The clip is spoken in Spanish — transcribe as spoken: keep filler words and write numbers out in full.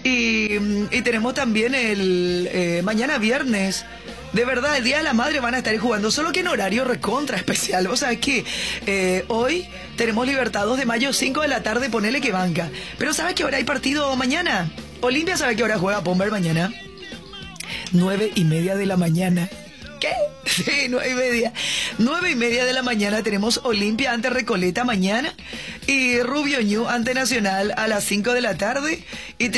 Y, y tenemos también el eh, mañana viernes. De verdad, el Día de la Madre van a estar jugando, solo que en horario recontra especial. O sea, que eh, hoy tenemos Libertados de Mayo, cinco de la tarde, ponele que banca. Pero ¿sabes qué hora hay partido mañana? Olimpia, ¿sabe qué hora juega Pomber mañana? Nueve y media de la mañana. ¿Qué? Sí, nueve y media. Nueve y media de la mañana tenemos Olimpia ante Recoleta mañana y Rubio Ñu ante Nacional a las cinco de la tarde. Y